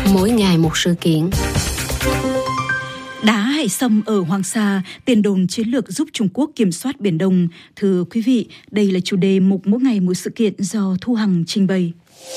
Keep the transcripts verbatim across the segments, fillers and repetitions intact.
Mỗi ngày một sự kiện. Đá hải sâm ở Hoàng Sa, tiền đồn chiến lược giúp Trung Quốc kiểm soát Biển Đông. Thưa quý vị, đây là chủ đề mục Mỗi ngày một sự kiện do Thu Hằng trình bày.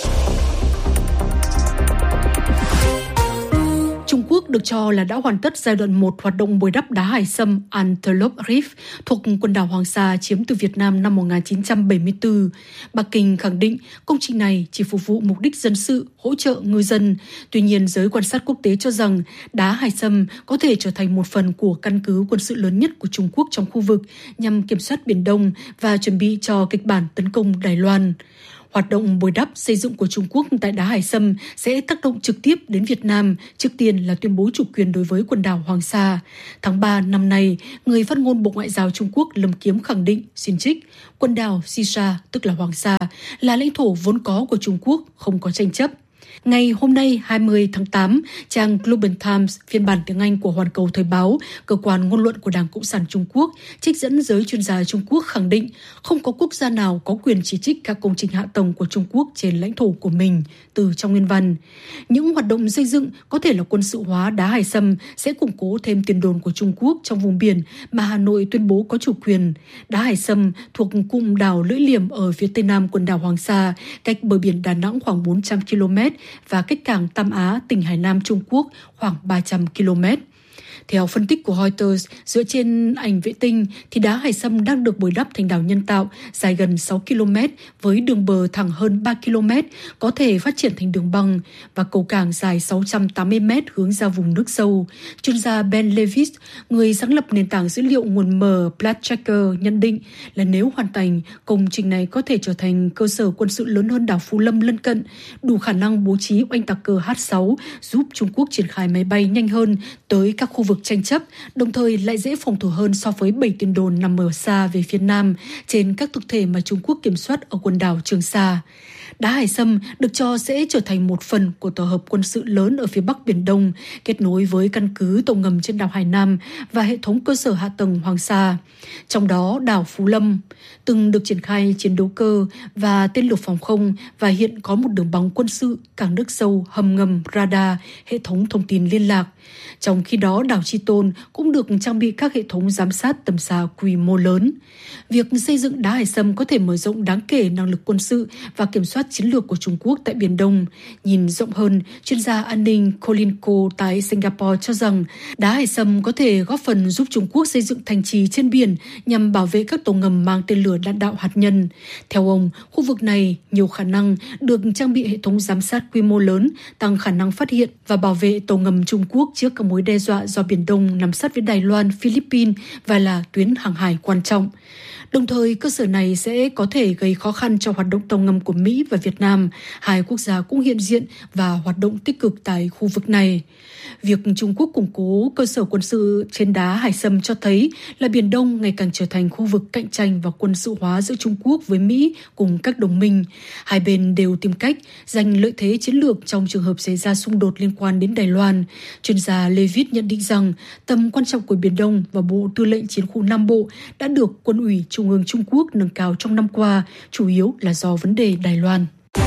Trung Quốc được cho là đã hoàn tất giai đoạn một hoạt động bồi đắp đá hải sâm Antelope Reef thuộc quần đảo Hoàng Sa chiếm từ Việt Nam năm một nghìn chín trăm bảy mươi tư. Bắc Kinh khẳng định công trình này chỉ phục vụ mục đích dân sự, hỗ trợ ngư dân. Tuy nhiên, giới quan sát quốc tế cho rằng đá hải sâm có thể trở thành một phần của căn cứ quân sự lớn nhất của Trung Quốc trong khu vực nhằm kiểm soát Biển Đông và chuẩn bị cho kịch bản tấn công Đài Loan. Hoạt động bồi đắp xây dựng của Trung Quốc tại đá hải sâm sẽ tác động trực tiếp đến Việt Nam, trước tiên là tuyên bố chủ quyền đối với quần đảo Hoàng Sa. Tháng ba năm nay, người phát ngôn Bộ Ngoại giao Trung Quốc Lâm Kiếm khẳng định, xin trích, quần đảo Sisha, tức là Hoàng Sa, là lãnh thổ vốn có của Trung Quốc, không có tranh chấp. Ngày hôm nay hai mươi tháng tám, trang Global Times, phiên bản tiếng Anh của Hoàn Cầu Thời báo, cơ quan ngôn luận của Đảng Cộng sản Trung Quốc, trích dẫn giới chuyên gia Trung Quốc khẳng định không có quốc gia nào có quyền chỉ trích các công trình hạ tầng của Trung Quốc trên lãnh thổ của mình. Từ trong nguyên văn, những hoạt động xây dựng có thể là quân sự hóa đá hải sâm sẽ củng cố thêm tiền đồn của Trung Quốc trong vùng biển mà Hà Nội tuyên bố có chủ quyền. Đá hải sâm thuộc cụm đảo Lưỡi Liềm ở phía tây nam quần đảo Hoàng Sa, cách bờ biển Đà Nẵng khoảng bốn trăm ki lô mét và cách cảng Tam Á, tỉnh Hải Nam, Trung Quốc khoảng ba trăm ki lô mét. Theo phân tích của Reuters, dựa trên ảnh vệ tinh, thì đá hải sâm đang được bồi đắp thành đảo nhân tạo dài gần sáu ki lô mét với đường bờ thẳng hơn ba ki lô mét, có thể phát triển thành đường băng, và cầu cảng dài sáu trăm tám mươi mét hướng ra vùng nước sâu. Chuyên gia Ben Levis, người sáng lập nền tảng dữ liệu nguồn mở Bloodtracker, nhận định là nếu hoàn thành, công trình này có thể trở thành cơ sở quân sự lớn hơn đảo Phú Lâm lân cận, đủ khả năng bố trí oanh tạc cơ H sáu, giúp Trung Quốc triển khai máy bay nhanh hơn tới các khu vực tranh chấp, đồng thời lại dễ phòng thủ hơn so với bảy tiền đồn nằm ở xa về phía nam trên các thực thể mà Trung Quốc kiểm soát ở quần đảo Trường Sa. Đá hải sâm được cho sẽ trở thành một phần của tổ hợp quân sự lớn ở phía Bắc Biển Đông, kết nối với căn cứ tàu ngầm trên đảo Hải Nam và hệ thống cơ sở hạ tầng Hoàng Sa. Trong đó, đảo Phú Lâm từng được triển khai chiến đấu cơ và tên lửa phòng không và hiện có một đường băng quân sự, cảng nước sâu, hầm ngầm, radar, hệ thống thông tin liên lạc. Trong khi đó, đảo Chi Tôn cũng được trang bị các hệ thống giám sát tầm xa quy mô lớn. Việc xây dựng đá hải sâm có thể mở rộng đáng kể năng lực quân sự và kiểm soát chiến lược của Trung Quốc tại Biển Đông. Nhìn rộng hơn, chuyên gia an ninh Colin Ko tại Singapore cho rằng đá hải sâm có thể góp phần giúp Trung Quốc xây dựng thành trì trên biển nhằm bảo vệ các tàu ngầm mang tên lửa đạn đạo hạt nhân. Theo ông, khu vực này nhiều khả năng được trang bị hệ thống giám sát quy mô lớn, tăng khả năng phát hiện và bảo vệ tàu ngầm Trung Quốc trước các mối đe dọa do Biển Đông nằm sát với Đài Loan, Philippines và là tuyến hàng hải quan trọng. Đồng thời, cơ sở này sẽ có thể gây khó khăn cho hoạt động tàu ngầm của Mỹ và Việt Nam. Hai quốc gia cũng hiện diện và hoạt động tích cực tại khu vực này. Việc Trung Quốc củng cố cơ sở quân sự trên đá hải sâm cho thấy là Biển Đông ngày càng trở thành khu vực cạnh tranh và quân sự hóa giữa Trung Quốc với Mỹ cùng các đồng minh. Hai bên đều tìm cách giành lợi thế chiến lược trong trường hợp xảy ra xung đột liên quan đến Đài Loan. Chuyên gia Levitt nhận định rằng tầm quan trọng của Biển Đông và Bộ Tư lệnh Chiến khu Nam Bộ đã được Quân ủy Trung ương Trung Quốc nâng cao trong năm qua, chủ yếu là do vấn đề Đài Loan.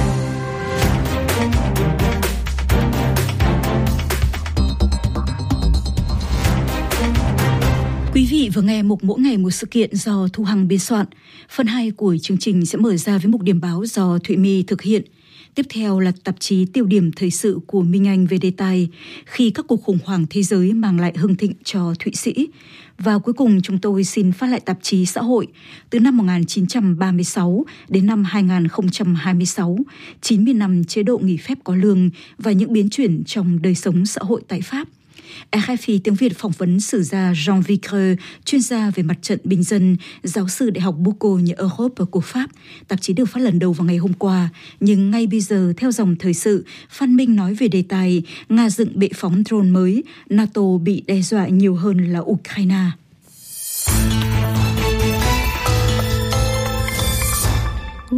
Quý vị vừa nghe mục Mỗi ngày một sự kiện do Thu Hằng biên soạn. Phần hai của chương trình sẽ mở ra với mục điểm báo do Thụy My thực hiện. Tiếp theo là tạp chí Tiêu điểm thời sự của Minh Anh về đề tài khi các cuộc khủng hoảng thế giới mang lại hưng thịnh cho Thụy Sĩ. Và cuối cùng chúng tôi xin phát lại tạp chí Xã hội từ năm một nghìn chín trăm ba mươi sáu đến năm hai nghìn không trăm hai mươi sáu, chín mươi năm chế độ nghỉ phép có lương và những biến chuyển trong đời sống xã hội tại Pháp. rờ ép i tiếng Việt phỏng vấn sử gia Jean Vicreux, chuyên gia về mặt trận bình dân, giáo sư Đại học Bourgogne Europe của Pháp. Tạp chí được phát lần đầu vào ngày hôm qua, nhưng ngay bây giờ theo dòng thời sự, Phan Minh nói về đề tài Nga dựng bệ phóng drone mới, NATO bị đe dọa nhiều hơn là Ukraine.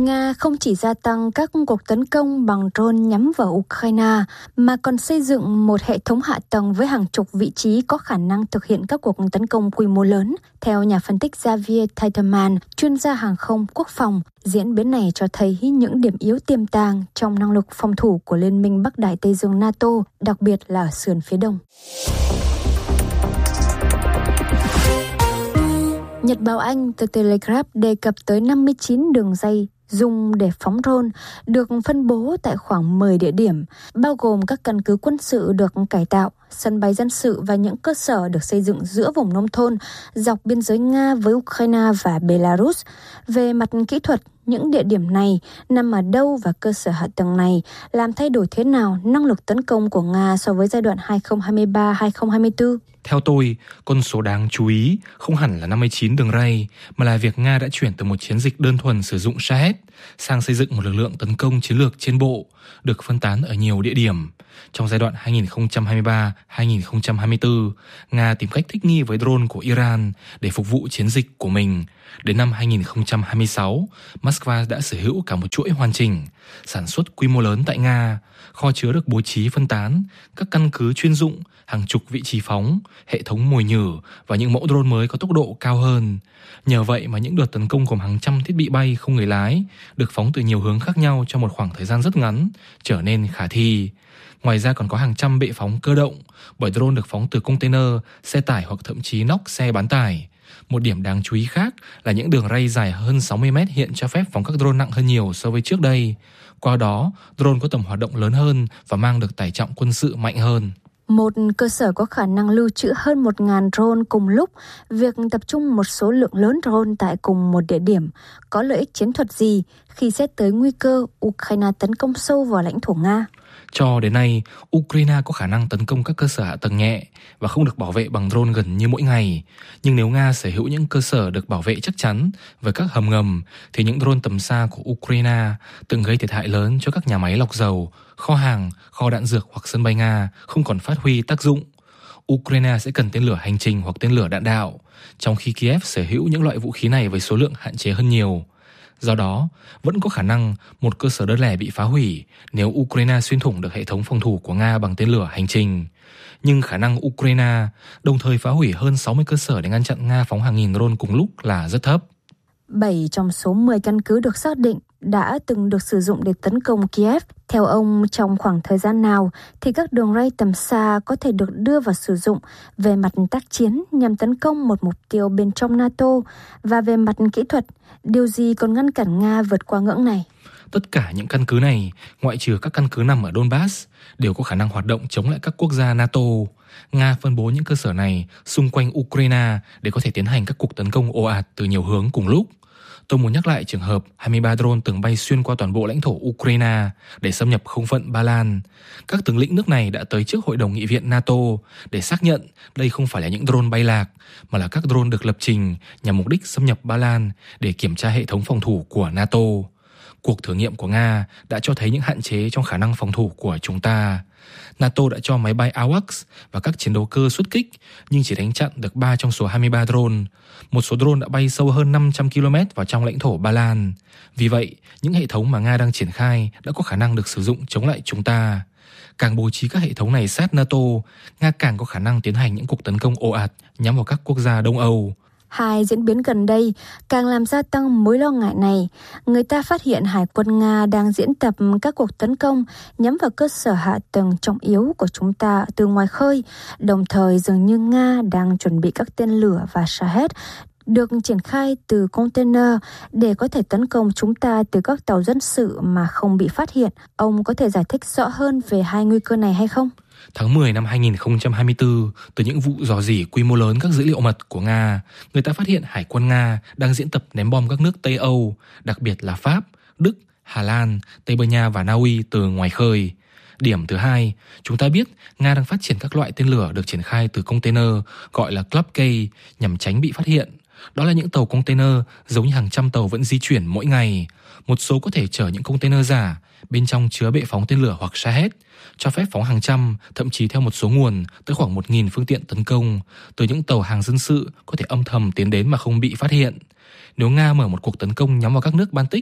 Nga không chỉ gia tăng các cuộc tấn công bằng drone nhắm vào Ukraine, mà còn xây dựng một hệ thống hạ tầng với hàng chục vị trí có khả năng thực hiện các cuộc tấn công quy mô lớn. Theo nhà phân tích Javier Teitelman, chuyên gia hàng không quốc phòng, diễn biến này cho thấy những điểm yếu tiềm tàng trong năng lực phòng thủ của Liên minh Bắc Đại Tây Dương NATO, đặc biệt là ở sườn phía đông. Nhật báo Anh The Telegraph đề cập tới năm mươi chín đường dây dùng để phóng drone được phân bố tại khoảng mười địa điểm, bao gồm các căn cứ quân sự được cải tạo, sân bay dân sự và những cơ sở được xây dựng giữa vùng nông thôn dọc biên giới Nga với Ukraine và Belarus. Về mặt kỹ thuật, những địa điểm này nằm ở đâu và cơ sở hạ tầng này làm thay đổi thế nào năng lực tấn công của Nga so với giai đoạn hai không hai ba đến hai không hai tư? Theo tôi, con số đáng chú ý không hẳn là năm mươi chín đường ray, mà là việc Nga đã chuyển từ một chiến dịch đơn thuần sử dụng Shahed sang xây dựng một lực lượng tấn công chiến lược trên bộ, được phân tán ở nhiều địa điểm. Trong giai đoạn hai không hai ba đến hai không hai tư, Nga tìm cách thích nghi với drone của Iran để phục vụ chiến dịch của mình. Đến năm hai không hai sáu, Moscow đã sở hữu cả một chuỗi hoàn chỉnh, sản xuất quy mô lớn tại Nga, kho chứa được bố trí phân tán, các căn cứ chuyên dụng, hàng chục vị trí phóng, hệ thống mồi nhử và những mẫu drone mới có tốc độ cao hơn. Nhờ vậy mà những đợt tấn công gồm hàng trăm thiết bị bay không người lái, được phóng từ nhiều hướng khác nhau trong một khoảng thời gian rất ngắn, trở nên khả thi. Ngoài ra còn có hàng trăm bệ phóng cơ động, bởi drone được phóng từ container, xe tải hoặc thậm chí nóc xe bán tải. Một điểm đáng chú ý khác là những đường ray dài hơn sáu mươi mét hiện cho phép phóng các drone nặng hơn nhiều so với trước đây. Qua đó, drone có tầm hoạt động lớn hơn và mang được tải trọng quân sự mạnh hơn. Một cơ sở có khả năng lưu trữ hơn một nghìn drone cùng lúc, việc tập trung một số lượng lớn drone tại cùng một địa điểm có lợi ích chiến thuật gì khi xét tới nguy cơ Ukraine tấn công sâu vào lãnh thổ Nga? Cho đến nay, Ukraine có khả năng tấn công các cơ sở hạ tầng nhẹ và không được bảo vệ bằng drone gần như mỗi ngày. Nhưng nếu Nga sở hữu những cơ sở được bảo vệ chắc chắn với các hầm ngầm, thì những drone tầm xa của Ukraine từng gây thiệt hại lớn cho các nhà máy lọc dầu, kho hàng, kho đạn dược hoặc sân bay Nga không còn phát huy tác dụng. Ukraine sẽ cần tên lửa hành trình hoặc tên lửa đạn đạo, trong khi Kiev sở hữu những loại vũ khí này với số lượng hạn chế hơn nhiều. Do đó, vẫn có khả năng một cơ sở đơn lẻ bị phá hủy nếu Ukraine xuyên thủng được hệ thống phòng thủ của Nga bằng tên lửa hành trình. Nhưng khả năng Ukraine đồng thời phá hủy hơn sáu mươi cơ sở để ngăn chặn Nga phóng hàng nghìn drone cùng lúc là rất thấp. bảy trong số mười căn cứ được xác định đã từng được sử dụng để tấn công Kiev. Theo ông, trong khoảng thời gian nào thì các đường ray tầm xa có thể được đưa vào sử dụng về mặt tác chiến nhằm tấn công một mục tiêu bên trong NATO, và về mặt kỹ thuật, điều gì còn ngăn cản Nga vượt qua ngưỡng này? Tất cả những căn cứ này, ngoại trừ các căn cứ nằm ở Donbass, đều có khả năng hoạt động chống lại các quốc gia NATO. Nga phân bố những cơ sở này xung quanh Ukraine để có thể tiến hành các cuộc tấn công ồ ạt từ nhiều hướng cùng lúc. Tôi muốn nhắc lại trường hợp hai mươi ba drone từng bay xuyên qua toàn bộ lãnh thổ Ukraine để xâm nhập không phận Ba Lan. Các tướng lĩnh nước này đã tới trước Hội đồng Nghị viện NATO để xác nhận đây không phải là những drone bay lạc, mà là các drone được lập trình nhằm mục đích xâm nhập Ba Lan để kiểm tra hệ thống phòng thủ của NATO. Cuộc thử nghiệm của Nga đã cho thấy những hạn chế trong khả năng phòng thủ của chúng ta. NATO đã cho máy bay a vắc và các chiến đấu cơ xuất kích, nhưng chỉ đánh chặn được ba trong số hai mươi ba drone. Một số drone đã bay sâu hơn năm trăm ki lô mét vào trong lãnh thổ Ba Lan. Vì vậy, những hệ thống mà Nga đang triển khai đã có khả năng được sử dụng chống lại chúng ta. Càng bố trí các hệ thống này sát NATO, Nga càng có khả năng tiến hành những cuộc tấn công ồ ạt nhắm vào các quốc gia Đông Âu. Hai diễn biến gần đây càng làm gia tăng mối lo ngại này. Người ta phát hiện Hải quân Nga đang diễn tập các cuộc tấn công nhắm vào cơ sở hạ tầng trọng yếu của chúng ta từ ngoài khơi. Đồng thời dường như Nga đang chuẩn bị các tên lửa và Shahed được triển khai từ container để có thể tấn công chúng ta từ các tàu dân sự mà không bị phát hiện. Ông có thể giải thích rõ hơn về hai nguy cơ này hay không? Tháng mười năm hai không hai tư, từ những vụ rò rỉ quy mô lớn các dữ liệu mật của Nga, người ta phát hiện Hải quân Nga đang diễn tập ném bom các nước Tây Âu, đặc biệt là Pháp, Đức, Hà Lan, Tây Ban Nha và Na Uy từ ngoài khơi. Điểm thứ hai, chúng ta biết Nga đang phát triển các loại tên lửa được triển khai từ container gọi là Club K nhằm tránh bị phát hiện. Đó là những tàu container giống như hàng trăm tàu vẫn di chuyển mỗi ngày. Một số có thể chở những container giả, bên trong chứa bệ phóng tên lửa hoặc Shahed, cho phép phóng hàng trăm, thậm chí theo một số nguồn, tới khoảng một nghìn phương tiện tấn công, từ những tàu hàng dân sự có thể âm thầm tiến đến mà không bị phát hiện. Nếu Nga mở một cuộc tấn công nhắm vào các nước Baltic,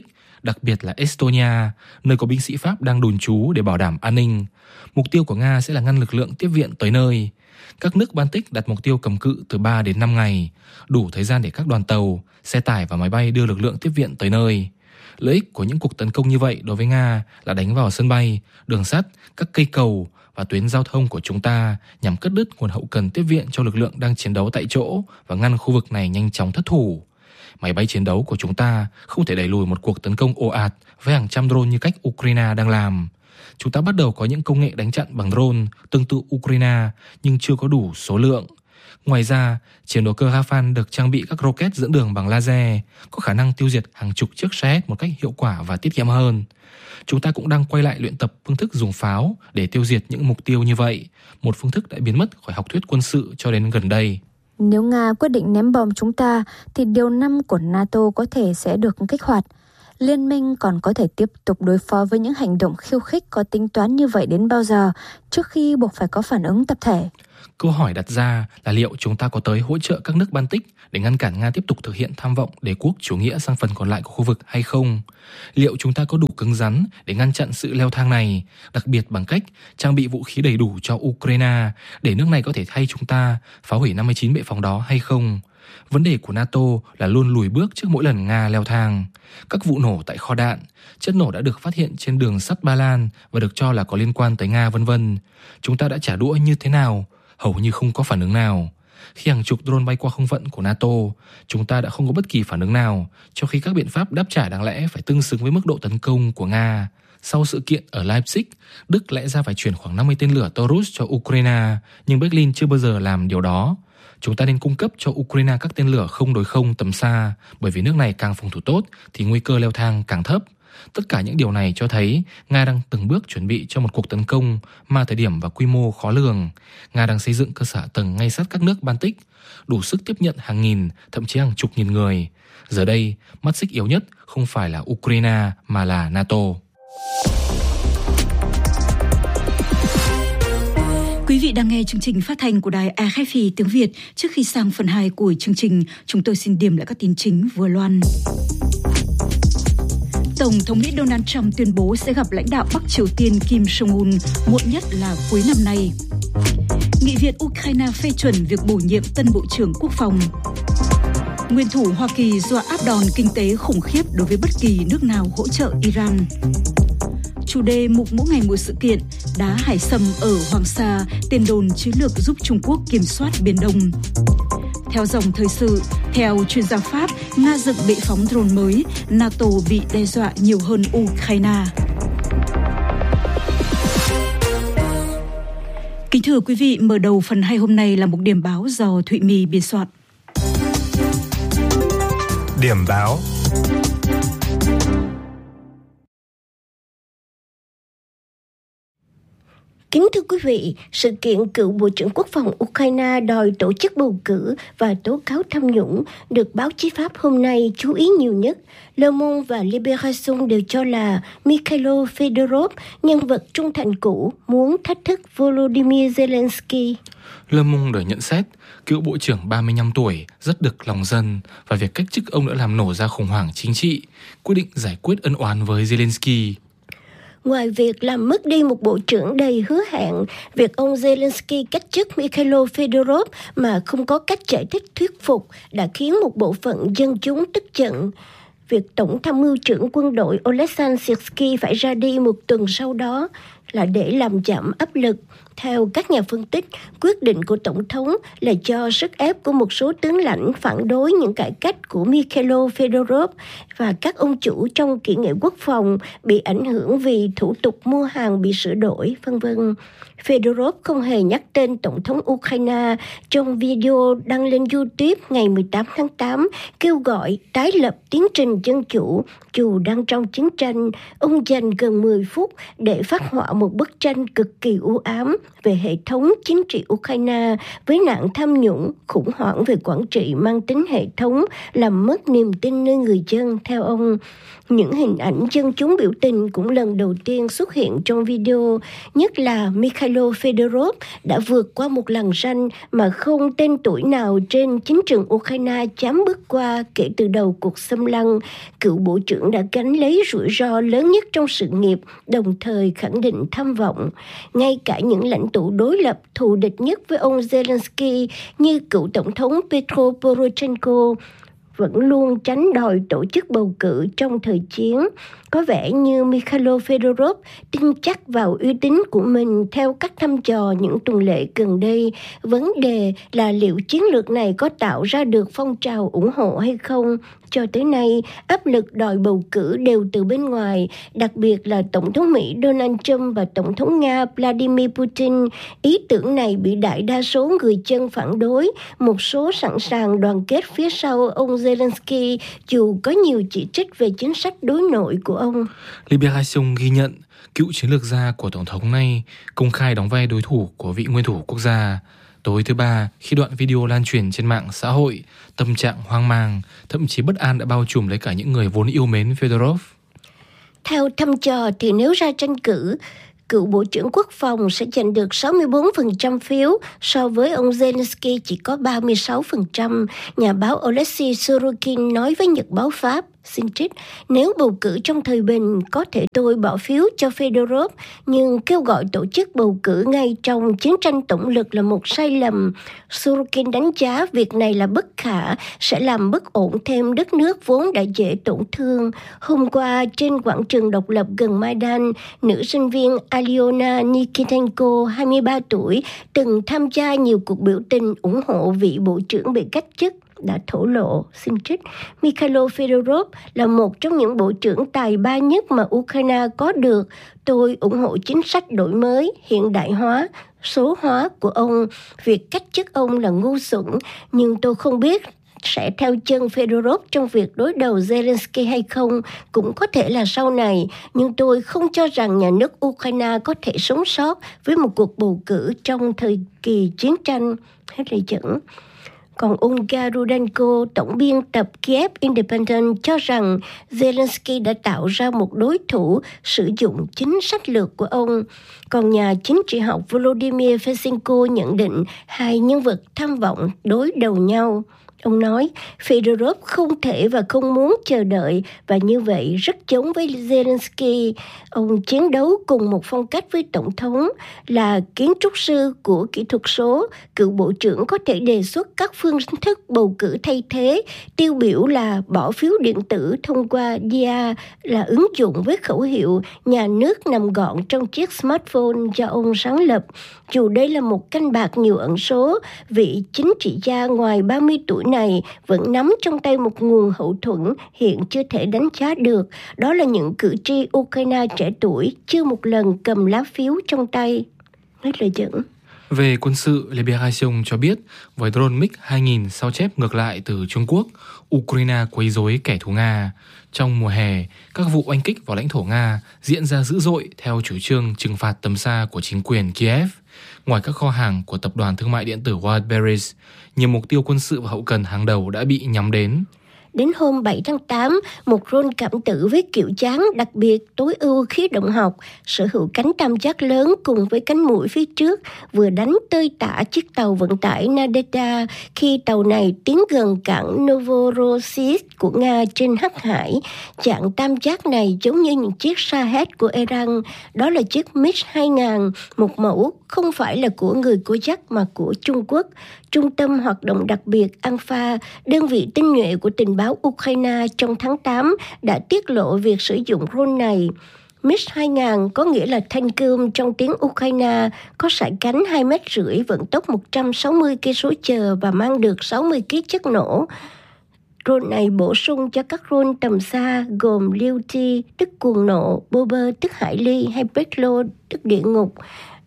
đặc biệt là Estonia, nơi có binh sĩ Pháp đang đồn trú để bảo đảm an ninh. Mục tiêu của Nga sẽ là ngăn lực lượng tiếp viện tới nơi. Các nước Baltic đặt mục tiêu cầm cự từ ba đến năm ngày, đủ thời gian để các đoàn tàu, xe tải và máy bay đưa lực lượng tiếp viện tới nơi. Lợi ích của những cuộc tấn công như vậy đối với Nga là đánh vào sân bay, đường sắt, các cây cầu và tuyến giao thông của chúng ta nhằm cắt đứt nguồn hậu cần tiếp viện cho lực lượng đang chiến đấu tại chỗ và ngăn khu vực này nhanh chóng thất thủ. Máy bay chiến đấu của chúng ta không thể đẩy lùi một cuộc tấn công ồ ạt với hàng trăm drone như cách Ukraine đang làm. Chúng ta bắt đầu có những công nghệ đánh chặn bằng drone tương tự Ukraine nhưng chưa có đủ số lượng. Ngoài ra, chiến đấu cơ Rafale được trang bị các rocket dẫn đường bằng laser, có khả năng tiêu diệt hàng chục chiếc Shahed một cách hiệu quả và tiết kiệm hơn. Chúng ta cũng đang quay lại luyện tập phương thức dùng pháo để tiêu diệt những mục tiêu như vậy, một phương thức đã biến mất khỏi học thuyết quân sự cho đến gần đây. Nếu Nga quyết định ném bom chúng ta, thì điều năm của NATO có thể sẽ được kích hoạt. Liên minh còn có thể tiếp tục đối phó với những hành động khiêu khích có tính toán như vậy đến bao giờ, trước khi buộc phải có phản ứng tập thể? Câu hỏi đặt ra là liệu chúng ta có tới hỗ trợ các nước Baltic để ngăn cản Nga tiếp tục thực hiện tham vọng đế quốc chủ nghĩa sang phần còn lại của khu vực hay không? Liệu chúng ta có đủ cứng rắn để ngăn chặn sự leo thang này, đặc biệt bằng cách trang bị vũ khí đầy đủ cho Ukraine để nước này có thể thay chúng ta phá hủy năm mươi chín bệ phóng đó hay không? Vấn đề của NATO là luôn lùi bước trước mỗi lần Nga leo thang. Các vụ nổ tại kho đạn, chất nổ đã được phát hiện trên đường sắt Ba Lan và được cho là có liên quan tới Nga vân vân. Chúng ta đã trả đũa như thế nào? Hầu như không có phản ứng nào. Khi hàng chục drone bay qua không phận của NATO, chúng ta đã không có bất kỳ phản ứng nào, trong khi các biện pháp đáp trả đáng lẽ phải tương xứng với mức độ tấn công của Nga. Sau sự kiện ở Leipzig, Đức lẽ ra phải chuyển khoảng năm mươi tên lửa Taurus cho Ukraine, nhưng Berlin chưa bao giờ làm điều đó. Chúng ta nên cung cấp cho Ukraine các tên lửa không đối không tầm xa, bởi vì nước này càng phòng thủ tốt thì nguy cơ leo thang càng thấp. Tất cả những điều này cho thấy Nga đang từng bước chuẩn bị cho một cuộc tấn công mà thời điểm và quy mô khó lường. Nga đang xây dựng cơ sở tầng ngay sát các nước Baltic, đủ sức tiếp nhận hàng nghìn, thậm chí hàng chục nghìn người. Giờ đây, mắt xích yếu nhất không phải là Ukraine mà là NATO. Quý vị đang nghe chương trình phát thanh của đài a ép ép tiếng Việt. Trước khi sang phần hai của chương trình, chúng tôi xin điểm lại các tin chính vừa loan. Tổng thống Mỹ Donald Trump tuyên bố sẽ gặp lãnh đạo Bắc Triều Tiên Kim Jong-un muộn nhất là cuối năm nay. Nghị viện Ukraine phê chuẩn việc bổ nhiệm tân Bộ trưởng Quốc phòng. Nguyên thủ Hoa Kỳ dọa áp đòn kinh tế khủng khiếp đối với bất kỳ nước nào hỗ trợ Iran. Chủ đề mục mỗi ngày một sự kiện, đá hải sâm ở Hoàng Sa, tiền đồn chiến lược giúp Trung Quốc kiểm soát Biển Đông. Theo dòng thời sự, theo chuyên gia Pháp, Nga dựng bệ phóng drone mới, NATO bị đe dọa nhiều hơn Ukraine. Kính thưa quý vị, mở đầu phần hai hôm nay là một điểm báo do Thụy My biên soạn. Điểm báo. Kính thưa quý vị, sự kiện cựu Bộ trưởng Quốc phòng Ukraine đòi tổ chức bầu cử và tố cáo tham nhũng được báo chí Pháp hôm nay chú ý nhiều nhất. Le Monde và Libération đều cho là Mikhailo Fedorov, nhân vật trung thành cũ, muốn thách thức Volodymyr Zelensky. Le Monde nhận xét, cựu Bộ trưởng ba mươi lăm tuổi rất được lòng dân và việc cách chức ông đã làm nổ ra khủng hoảng chính trị, quyết định giải quyết ân oán với Zelensky. Ngoài việc làm mất đi một bộ trưởng đầy hứa hẹn, việc ông Zelensky cách chức Mikhailo Fedorov mà không có cách giải thích thuyết phục đã khiến một bộ phận dân chúng tức giận. Việc Tổng tham mưu trưởng quân đội Oleksandr Syrsky phải ra đi một tuần sau đó là để làm giảm áp lực. Theo các nhà phân tích, quyết định của Tổng thống là do sức ép của một số tướng lãnh phản đối những cải cách của Mikhailo Fedorov và các ông chủ trong kỹ nghệ quốc phòng bị ảnh hưởng vì thủ tục mua hàng bị sửa đổi, vân vân. Fedorov không hề nhắc tên Tổng thống Ukraine trong video đăng lên YouTube ngày mười tám tháng tám, kêu gọi tái lập tiến trình dân chủ. Dù đang trong chiến tranh, ông dành gần mười phút để phát họa một bức tranh cực kỳ u ám. về hệ thống chính trị Ukraine với nạn tham nhũng, khủng hoảng về quản trị mang tính hệ thống làm mất niềm tin nơi người dân, theo ông. Những hình ảnh dân chúng biểu tình cũng lần đầu tiên xuất hiện trong video, nhất là Mikhailo Fedorov đã vượt qua một lằn ranh mà không tên tuổi nào trên chính trường Ukraine dám bước qua kể từ đầu cuộc xâm lăng. Cựu bộ trưởng đã gánh lấy rủi ro lớn nhất trong sự nghiệp, đồng thời khẳng định tham vọng. Ngay cả những lãnh tụ đối lập thù địch nhất với ông Zelensky như cựu tổng thống Petro Poroshenko vẫn luôn tránh đòi tổ chức bầu cử trong thời chiến. Có vẻ như Mikhailo Fedorov tin chắc vào uy tín của mình theo các thăm dò những tuần lễ gần đây. Vấn đề là liệu chiến lược này có tạo ra được phong trào ủng hộ hay không. Cho tới nay, áp lực đòi bầu cử đều từ bên ngoài, đặc biệt là Tổng thống Mỹ Donald Trump và Tổng thống Nga Vladimir Putin. Ý tưởng này bị đại đa số người dân phản đối, một số sẵn sàng đoàn kết phía sau ông Zelensky dù có nhiều chỉ trích về chính sách đối nội của ông. Libération ghi nhận cựu chiến lược gia của Tổng thống này công khai đóng vai đối thủ của vị nguyên thủ quốc gia. Tối thứ Ba, khi đoạn video lan truyền trên mạng xã hội, tâm trạng hoang mang, thậm chí bất an đã bao trùm lấy cả những người vốn yêu mến Fedorov. Theo thăm dò thì nếu ra tranh cử, cựu Bộ trưởng Quốc phòng sẽ giành được sáu mươi bốn phần trăm phiếu, so với ông Zelensky chỉ có ba mươi sáu phần trăm. Nhà báo Oleksiy Sorokin nói với Nhật báo Pháp, xin trích, nếu bầu cử trong thời bình, có thể tôi bỏ phiếu cho Fedorov, nhưng kêu gọi tổ chức bầu cử ngay trong chiến tranh tổng lực là một sai lầm. Sorokin đánh giá việc này là bất khả, sẽ làm bất ổn thêm đất nước vốn đã dễ tổn thương. Hôm qua, trên quảng trường độc lập gần Maidan, nữ sinh viên Alyona Nikitenko, hai mươi ba tuổi, từng tham gia nhiều cuộc biểu tình ủng hộ vị bộ trưởng bị cách chức, đã thổ lộ, xin trích, Mikhailo Fedorov là một trong những bộ trưởng tài ba nhất mà Ukraine có được. Tôi ủng hộ chính sách đổi mới, hiện đại hóa, số hóa của ông. Việc cách chức ông là ngu xuẩn, nhưng tôi không biết sẽ theo chân Fedorov trong việc đối đầu Zelensky hay không, cũng có thể là sau này, nhưng tôi không cho rằng nhà nước Ukraine có thể sống sót với một cuộc bầu cử trong thời kỳ chiến tranh. Hết lời dẫn. Còn Olga Rudenko, tổng biên tập Kiev Independent, cho rằng Zelensky đã tạo ra một đối thủ sử dụng chính sách lược của ông. Còn nhà chính trị học Volodymyr Fesenko nhận định hai nhân vật tham vọng đối đầu nhau. Ông nói, Fedorov không thể và không muốn chờ đợi và như vậy rất giống với Zelensky. Ông chiến đấu cùng một phong cách với Tổng thống, là kiến trúc sư của kỹ thuật số. Cựu bộ trưởng có thể đề xuất các phương thức bầu cử thay thế, tiêu biểu là bỏ phiếu điện tử thông qua đê a, là ứng dụng với khẩu hiệu nhà nước nằm gọn trong chiếc smartphone do ông sáng lập. Dù đây là một canh bạc nhiều ẩn số, vị chính trị gia ngoài ba mươi tuổi này vẫn nắm trong tay một nguồn hậu thuẫn hiện chưa thể đánh giá được. Đó là những cử tri Ukraine trẻ tuổi chưa một lần cầm lá phiếu trong tay. Hết lời dẫn. Về quân sự, Libération cho biết với drone MiG hai nghìn sao chép ngược lại từ Trung Quốc, Ukraine quấy rối kẻ thù Nga. Trong mùa hè, các vụ oanh kích vào lãnh thổ Nga diễn ra dữ dội theo chủ trương trừng phạt tầm xa của chính quyền Kiev. Ngoài các kho hàng của tập đoàn thương mại điện tử Wildberries, nhiều mục tiêu quân sự và hậu cần hàng đầu đã bị nhắm đến. Đến hôm bảy tháng tám, một drone cảm tử với kiểu dáng đặc biệt tối ưu khí động học, sở hữu cánh tam giác lớn cùng với cánh mũi phía trước, vừa đánh tơi tả chiếc tàu vận tải Nadezhda khi tàu này tiến gần cảng Novorossiysk của Nga trên Hắc Hải. Dạng tam giác này giống như những chiếc Shahed của Iran, đó là chiếc MiG hai nghìn, một mẫu không phải là của người Kazakh mà của Trung Quốc. Trung tâm hoạt động đặc biệt Alpha, đơn vị tinh nhuệ của tình báo Ukraine trong tháng tám, đã tiết lộ việc sử dụng drone này. MiG hai nghìn có nghĩa là thanh cơm trong tiếng Ukraine, có sải cánh hai mét rưỡi, vận tốc một trăm sáu mươi ki lô mét trên giờ và mang được sáu mươi ki lô gam chất nổ. Drone này bổ sung cho các drone tầm xa gồm Lyuti, tức cuồng nộ, Bober, tức hải ly, hay Peklo, tức địa ngục,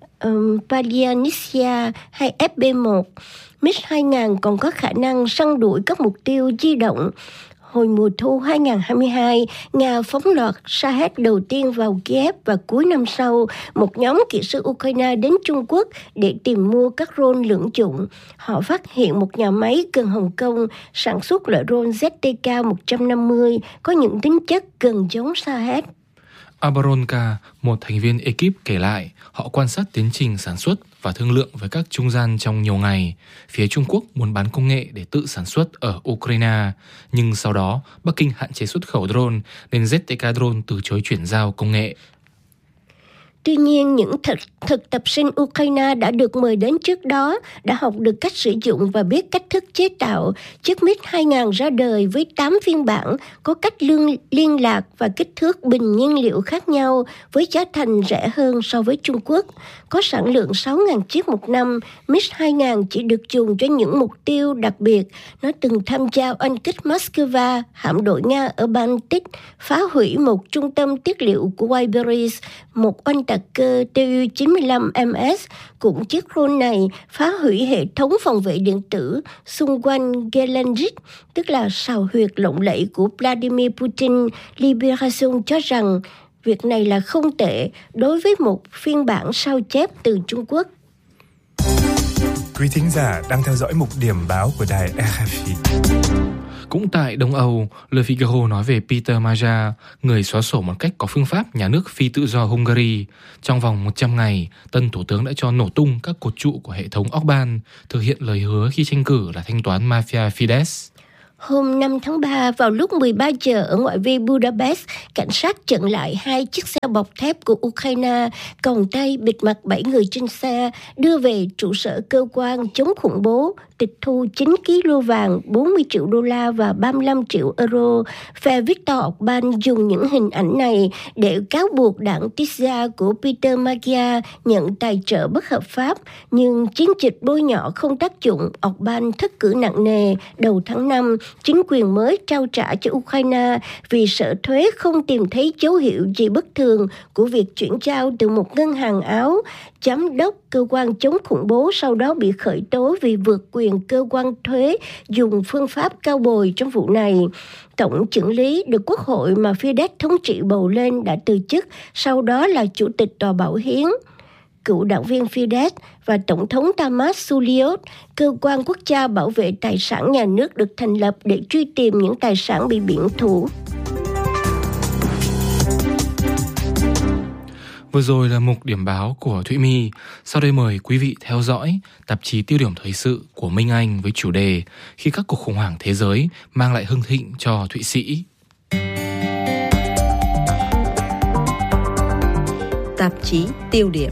um, Palianisia hay ép bê một. MiG hai nghìn còn có khả năng săn đuổi các mục tiêu di động. Hồi mùa thu hai không hai hai, Nga phóng loạt Shahed đầu tiên vào Kiev và cuối năm sau, một nhóm kỹ sư Ukraine đến Trung Quốc để tìm mua các drone lưỡng dụng. Họ phát hiện một nhà máy gần Hồng Kông sản xuất loại drone Z T K một trăm năm mươi có những tính chất gần giống Shahed. Abaronka, một thành viên ekip kể lại, họ quan sát tiến trình sản xuất và thương lượng với các trung gian trong nhiều ngày. Phía Trung Quốc muốn bán công nghệ để tự sản xuất ở Ukraine, nhưng sau đó Bắc Kinh hạn chế xuất khẩu drone nên Z T K Drone từ chối chuyển giao công nghệ. Tuy nhiên, những thực, thực tập sinh Ukraine đã được mời đến trước đó đã học được cách sử dụng và biết cách thức chế tạo. Chiếc MiG hai không ra đời với tám phiên bản, có cách lương, liên lạc và kích thước bình nhiên liệu khác nhau với giá thành rẻ hơn so với Trung Quốc. Có sản lượng sáu nghìn chiếc một năm, MiG hai không chỉ được dùng cho những mục tiêu đặc biệt. Nó từng tham gia oanh kích Moscow, hạm đội Nga ở Baltic, phá hủy một trung tâm tiết liệu của Wildberries, một oanh tạc cơ Tu chín mươi lăm M S. Cũng chiếc drone này phá hủy hệ thống phòng vệ điện tử xung quanh Gelendzhik, tức là sào huyệt lộng lẫy của Vladimir Putin. Liberation cho rằng việc này là không tệ đối với một phiên bản sao chép từ Trung Quốc. Quý thính giả đang theo dõi mục điểm báo của đài R F I. Cũng tại Đông Âu, Le Figaro nói về Peter Maja, người xóa sổ một cách có phương pháp nhà nước phi tự do Hungary. Trong vòng một trăm ngày, tân thủ tướng đã cho nổ tung các cột trụ của hệ thống Orbán, thực hiện lời hứa khi tranh cử là thanh toán mafia Fidesz. Hôm năm tháng ba, vào lúc mười ba giờ ở ngoại vi Budapest, cảnh sát chặn lại hai chiếc xe bọc thép của Ukraine, còng tay bịt mặt bảy người trên xe, đưa về trụ sở cơ quan chống khủng bố, tịch thu chín ki lô vàng, bốn mươi triệu đô la và ba mươi lăm triệu euro. Phe Viktor Orbán dùng những hình ảnh này để cáo buộc đảng Tisza của Peter Magyar nhận tài trợ bất hợp pháp, nhưng chiến dịch bôi nhọ không tác dụng. Orbán thất cử nặng nề. Đầu tháng năm, chính quyền mới trao trả cho Ukraine vì sợ thuế không tìm thấy dấu hiệu gì bất thường của việc chuyển giao từ một ngân hàng Áo. Giám đốc cơ quan chống khủng bố sau đó bị khởi tố vì vượt quyền cơ quan thuế dùng phương pháp cao bồi trong vụ này. Tổng chưởng lý được Quốc hội mà Fidesz thống trị bầu lên đã từ chức, sau đó là Chủ tịch Tòa Bảo Hiến. Cựu đảng viên Fidesz và Tổng thống Tamás Suliot, cơ quan quốc gia bảo vệ tài sản nhà nước được thành lập để truy tìm những tài sản bị biển thủ. Vừa rồi là mục điểm báo của Thụy My. Sau đây mời quý vị theo dõi tạp chí tiêu điểm thời sự của Minh Anh với chủ đề Khi các cuộc khủng hoảng thế giới mang lại hưng thịnh cho Thụy Sĩ. Tạp chí tiêu điểm.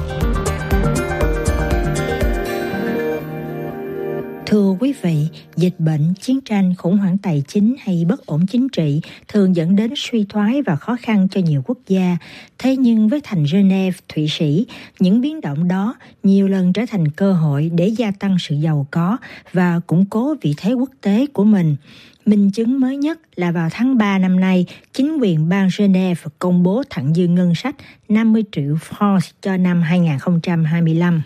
Thưa quý vị, dịch bệnh, chiến tranh, khủng hoảng tài chính hay bất ổn chính trị thường dẫn đến suy thoái và khó khăn cho nhiều quốc gia. Thế nhưng với thành Geneva, Thụy Sĩ, những biến động đó nhiều lần trở thành cơ hội để gia tăng sự giàu có và củng cố vị thế quốc tế của mình. Minh chứng mới nhất là vào tháng ba năm nay, chính quyền bang Geneva công bố thặng dư ngân sách năm mươi triệu franc cho năm hai không hai lăm.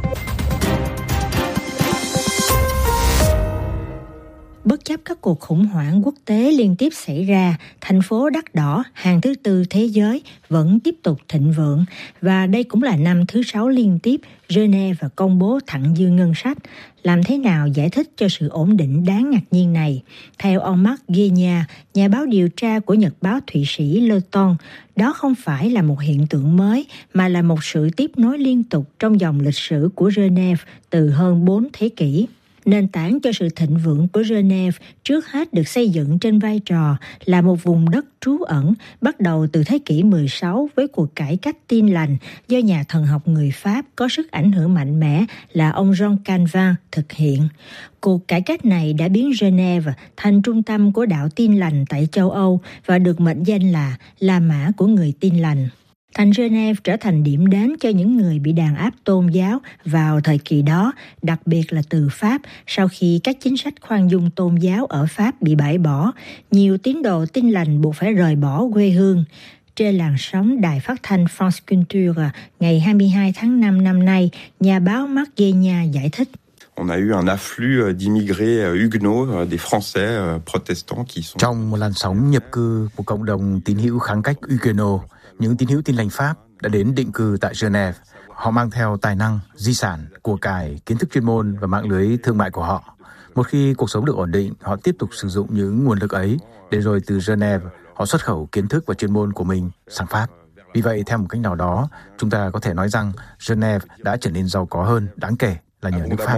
Bất chấp các cuộc khủng hoảng quốc tế liên tiếp xảy ra, thành phố đắt đỏ hàng thứ tư thế giới vẫn tiếp tục thịnh vượng và đây cũng là năm thứ sáu liên tiếp Geneva công bố thặng dư ngân sách. Làm thế nào giải thích cho sự ổn định đáng ngạc nhiên này? Theo ông Marc Guénia, nhà báo điều tra của nhật báo Thụy Sĩ Le Temps, đó không phải là một hiện tượng mới mà là một sự tiếp nối liên tục trong dòng lịch sử của Geneva từ hơn bốn thế kỷ. Nền tảng cho sự thịnh vượng của Geneva trước hết được xây dựng trên vai trò là một vùng đất trú ẩn bắt đầu từ thế kỷ mười sáu với cuộc cải cách Tin lành do nhà thần học người Pháp có sức ảnh hưởng mạnh mẽ là ông Jean Calvin thực hiện. Cuộc cải cách này đã biến Geneva thành trung tâm của đạo Tin lành tại châu Âu và được mệnh danh là La Mã của người Tin lành. Thành Geneva trở thành điểm đến cho những người bị đàn áp tôn giáo vào thời kỳ đó, đặc biệt là từ Pháp. Sau khi các chính sách khoan dung tôn giáo ở Pháp bị bãi bỏ, nhiều tín đồ Tin lành buộc phải rời bỏ quê hương. Trên làn sóng đài phát thanh France Culture, ngày hai mươi hai tháng năm năm nay, nhà báo Marc Guénia giải thích. Trong một làn sóng nhập cư của cộng đồng tín hữu kháng cách Huguenot, những tín hữu Tin lành Pháp đã đến định cư tại Geneva. Họ mang theo tài năng, di sản, của cải, kiến thức chuyên môn và mạng lưới thương mại của họ. Một khi cuộc sống được ổn định, họ tiếp tục sử dụng những nguồn lực ấy để rồi từ Geneva họ xuất khẩu kiến thức và chuyên môn của mình sang Pháp. Vì vậy, theo một cách nào đó, chúng ta có thể nói rằng Geneva đã trở nên giàu có hơn đáng kể là nhờ nước Pháp.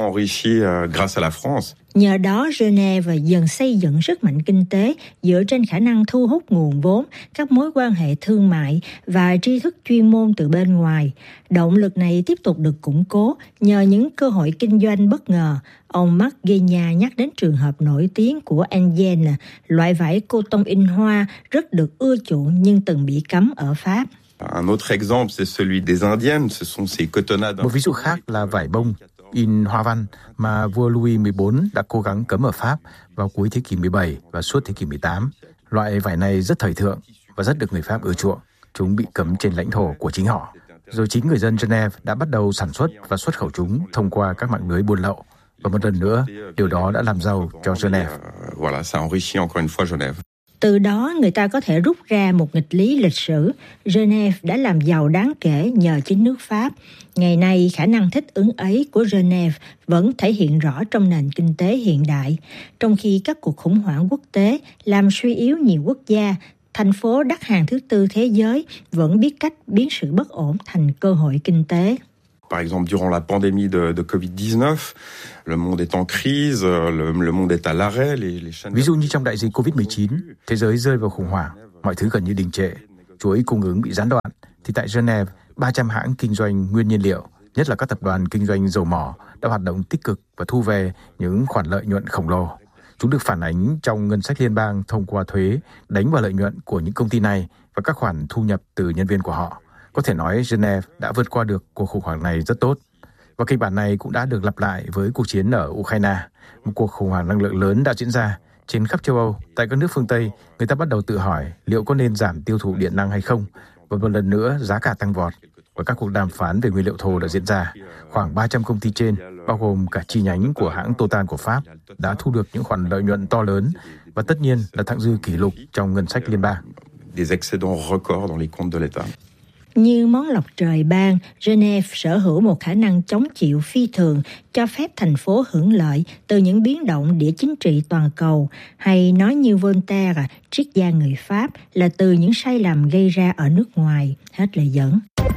Nhờ đó, Geneva dần xây dựng sức mạnh kinh tế dựa trên khả năng thu hút nguồn vốn, các mối quan hệ thương mại và tri thức chuyên môn từ bên ngoài. Động lực này tiếp tục được củng cố nhờ những cơ hội kinh doanh bất ngờ. Ông Marc Guéna nhắc đến trường hợp nổi tiếng của Engen, loại vải cô tông in hoa rất được ưa chuộng nhưng từng bị cấm ở Pháp. Một ví dụ khác là vải bông in hoa văn mà vua Louis mười bốn đã cố gắng cấm ở Pháp vào cuối thế kỷ mười bảy và suốt thế kỷ mười tám. Loại vải này rất thời thượng và rất được người Pháp ưa chuộng. Chúng bị cấm trên lãnh thổ của chính họ. Rồi chính người dân Geneva đã bắt đầu sản xuất và xuất khẩu chúng thông qua các mạng lưới buôn lậu. Và một lần nữa, điều đó đã làm giàu cho Geneva. Từ đó, người ta có thể rút ra một nghịch lý lịch sử. Geneva đã làm giàu đáng kể nhờ chính nước Pháp. Ngày nay, khả năng thích ứng ấy của Geneva vẫn thể hiện rõ trong nền kinh tế hiện đại. Trong khi các cuộc khủng hoảng quốc tế làm suy yếu nhiều quốc gia, thành phố đắt hàng thứ tư thế giới vẫn biết cách biến sự bất ổn thành cơ hội kinh tế. Par exemple, durant la pandémie de, de covid dix-neuf, le monde est en crise, le, le monde est à l'arrêt. Les, les chaînes... Ví dụ như trong đại dịch covid mười chín, thế giới rơi vào khủng hoảng, mọi thứ gần như đình trệ, chuỗi cung ứng bị gián đoạn, thì tại Geneva, ba trăm hãng kinh doanh nguyên nhiên liệu, nhất là các tập đoàn kinh doanh dầu mỏ, đã hoạt động tích cực và thu về những khoản lợi nhuận khổng lồ. Chúng được phản ánh trong ngân sách liên bang thông qua thuế, đánh vào lợi nhuận của những công ty này và các khoản thu nhập từ nhân viên của họ. Có thể nói Geneva đã vượt qua được cuộc khủng hoảng này rất tốt. Và kịch bản này cũng đã được lặp lại với cuộc chiến ở Ukraine. Một cuộc khủng hoảng năng lượng lớn đã diễn ra trên khắp châu Âu. Tại các nước phương Tây, người ta bắt đầu tự hỏi liệu có nên giảm tiêu thụ điện năng hay không. Và một lần nữa, giá cả tăng vọt. Và các cuộc đàm phán về nguyên liệu thô đã diễn ra. Khoảng ba trăm công ty trên, bao gồm cả chi nhánh của hãng Total của Pháp, đã thu được những khoản lợi nhuận to lớn. Và tất nhiên là thặng dư kỷ lục trong ngân sách liên bang. Des excédents records dans les comptes de l'État. Như món lộc trời ban, Geneva sở hữu một khả năng chống chịu phi thường, cho phép thành phố hưởng lợi từ những biến động địa chính trị toàn cầu, hay nói như Voltaire, triết gia người Pháp, là từ những sai lầm gây ra ở nước ngoài. Hết lời dẫn.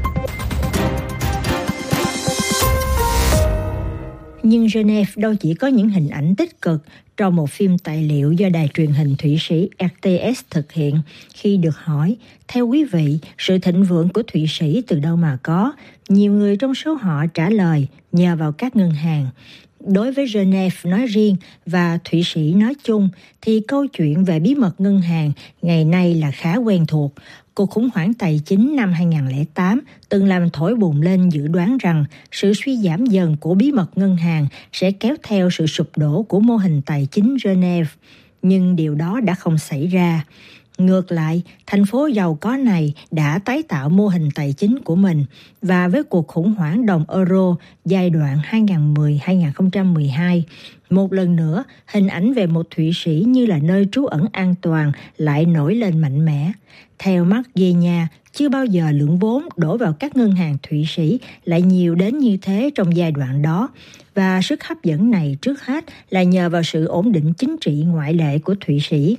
Nhưng Geneva đâu chỉ có những hình ảnh tích cực. Trong một phim tài liệu do đài truyền hình Thụy Sĩ R T S thực hiện, khi được hỏi, theo quý vị, sự thịnh vượng của Thụy Sĩ từ đâu mà có? Nhiều người trong số họ trả lời, nhờ vào các ngân hàng. Đối với Geneva nói riêng và Thụy Sĩ nói chung, thì câu chuyện về bí mật ngân hàng ngày nay là khá quen thuộc. Cuộc khủng hoảng tài chính năm hai không không tám từng làm thổi bùng lên dự đoán rằng sự suy giảm dần của bí mật ngân hàng sẽ kéo theo sự sụp đổ của mô hình tài chính Geneva. Nhưng điều đó đã không xảy ra. Ngược lại, thành phố giàu có này đã tái tạo mô hình tài chính của mình, và với cuộc khủng hoảng đồng euro giai đoạn hai nghìn không trăm mười đến hai nghìn không trăm mười hai, một lần nữa hình ảnh về một Thụy Sĩ như là nơi trú ẩn an toàn lại nổi lên mạnh mẽ. Theo Marc Guéna, chưa bao giờ lượng vốn đổ vào các ngân hàng Thụy Sĩ lại nhiều đến như thế trong giai đoạn đó, và sức hấp dẫn này trước hết là nhờ vào sự ổn định chính trị ngoại lệ của Thụy Sĩ.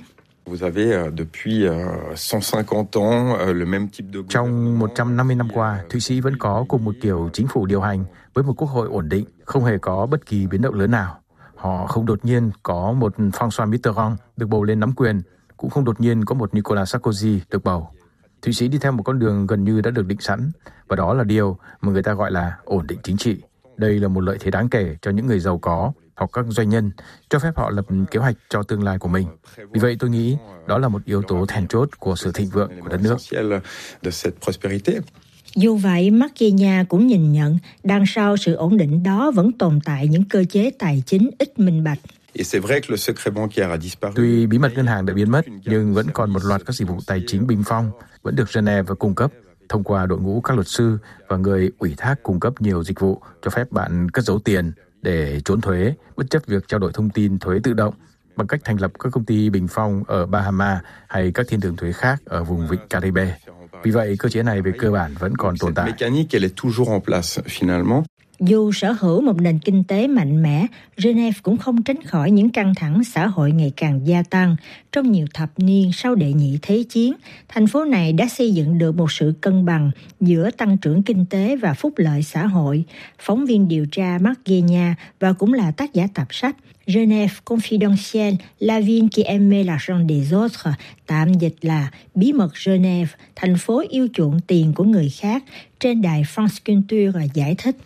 Trong một trăm năm mươi năm qua, Thụy Sĩ vẫn có cùng một kiểu chính phủ điều hành với một quốc hội ổn định, không hề có bất kỳ biến động lớn nào. Họ không đột nhiên có một François Mitterrand được bầu lên nắm quyền, cũng không đột nhiên có một Nicolas Sarkozy được bầu. Thụy Sĩ đi theo một con đường gần như đã được định sẵn, và đó là điều mà người ta gọi là ổn định chính trị. Đây là một lợi thế đáng kể cho những người giàu có hoặc các doanh nhân, cho phép họ lập kế hoạch cho tương lai của mình. Vì vậy tôi nghĩ đó là một yếu tố then chốt của sự thịnh vượng của đất nước. Dù vậy, Marc Guéna cũng nhìn nhận đằng sau sự ổn định đó vẫn tồn tại những cơ chế tài chính ít minh bạch. Tuy bí mật ngân hàng đã biến mất, nhưng vẫn còn một loạt các dịch vụ tài chính bình phong vẫn được Geneva cung cấp thông qua đội ngũ các luật sư và người ủy thác cung cấp nhiều dịch vụ cho phép bạn cất giấu tiền, để trốn thuế, bất chấp việc trao đổi thông tin thuế tự động bằng cách thành lập các công ty bình phong ở Bahama hay các thiên đường thuế khác ở vùng vịnh Caribe. Vì vậy, cơ chế này về cơ bản vẫn còn tồn tại. Dù sở hữu một nền kinh tế mạnh mẽ, Geneva cũng không tránh khỏi những căng thẳng xã hội ngày càng gia tăng. Trong nhiều thập niên sau đệ nhị thế chiến, thành phố này đã xây dựng được một sự cân bằng giữa tăng trưởng kinh tế và phúc lợi xã hội. Phóng viên điều tra Marc Guéna và cũng là tác giả tập sách Genève Confidentielle, La ville qui aimait l'argent des autres, tạm dịch là Bí mật Genève, thành phố yêu chuộng tiền của người khác, trên đài France Culture giải thích.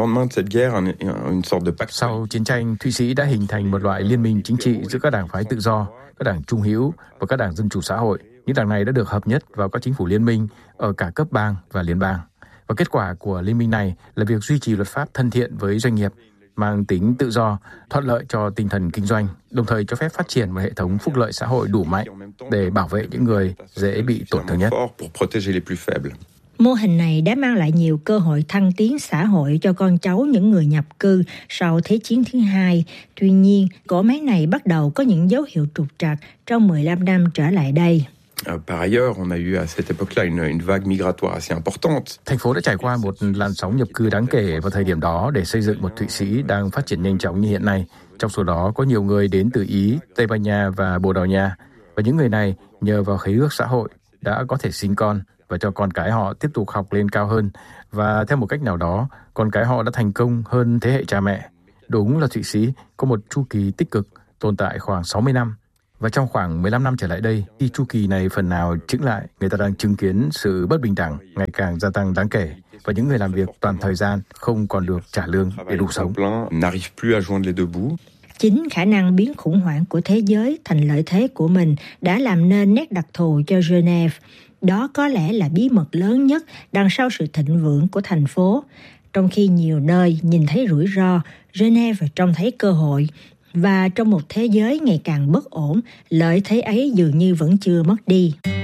Sau chiến tranh, Thụy Sĩ đã hình thành một loại liên minh chính trị giữa các đảng phái tự do, các đảng trung hữu và các đảng dân chủ xã hội. Những đảng này đã được hợp nhất vào các chính phủ liên minh ở cả cấp bang và liên bang. Và kết quả của liên minh này là việc duy trì luật pháp thân thiện với doanh nghiệp, mang tính tự do, thuận lợi cho tinh thần kinh doanh, đồng thời cho phép phát triển một hệ thống phúc lợi xã hội đủ mạnh để bảo vệ những người dễ bị tổn thương nhất. Mô hình này đã mang lại nhiều cơ hội thăng tiến xã hội cho con cháu những người nhập cư sau Thế chiến thứ hai. Tuy nhiên, cỗ máy này bắt đầu có những dấu hiệu trục trặc trong mười lăm năm trở lại đây. Par ailleurs, on a eu à cette époque-là une, une vague migratoire assez importante. Thành phố đã trải qua một làn sóng nhập cư đáng kể vào thời điểm đó để xây dựng một Thụy Sĩ đang phát triển nhanh chóng như hiện nay. Trong số đó có nhiều người đến từ Ý, Tây Ban Nha và Bồ Đào Nha. Và những người này nhờ vào khế ước xã hội đã có thể sinh con và cho con cái họ tiếp tục học lên cao hơn. Và theo một cách nào đó, con cái họ đã thành công hơn thế hệ cha mẹ. Đúng là Thụy Sĩ có một chu kỳ tích cực tồn tại khoảng sáu mươi năm. Và trong khoảng mười lăm năm trở lại đây, khi chu kỳ này phần nào chững lại, người ta đang chứng kiến sự bất bình đẳng ngày càng gia tăng đáng kể và những người làm việc toàn thời gian không còn được trả lương để đủ sống. Chính khả năng biến khủng hoảng của thế giới thành lợi thế của mình đã làm nên nét đặc thù cho Genève. Đó có lẽ là bí mật lớn nhất đằng sau sự thịnh vượng của thành phố. Trong khi nhiều nơi nhìn thấy rủi ro, Genève trông thấy cơ hội. Và trong một thế giới ngày càng bất ổn, lợi thế ấy dường như vẫn chưa mất đi.